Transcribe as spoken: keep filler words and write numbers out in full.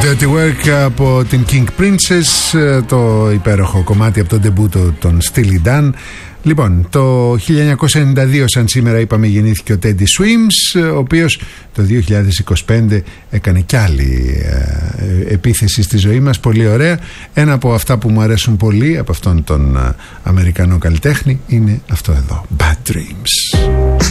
Dirty Work από την King Princess, το υπέροχο κομμάτι από τον ντεμπούτο των Steely Dan. Λοιπόν, το χίλια εννιακόσια ενενήντα δύο σαν σήμερα είπαμε γεννήθηκε ο Teddy Swims, ο οποίος το δύο χιλιάδες είκοσι πέντε έκανε κι άλλη ε, επίθεση στη ζωή μας, πολύ ωραία. Ένα από αυτά που μου αρέσουν πολύ από αυτόν τον ε, Αμερικανό καλλιτέχνη είναι αυτό εδώ, Bad Dreams.